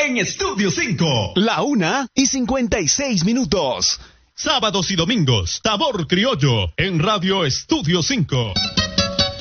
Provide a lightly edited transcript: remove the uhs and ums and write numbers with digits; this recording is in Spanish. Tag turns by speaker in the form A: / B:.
A: en Estudio 5.
B: La 1:56.
A: Sábados y domingos, Sabor Criollo en Radio Estudio 5.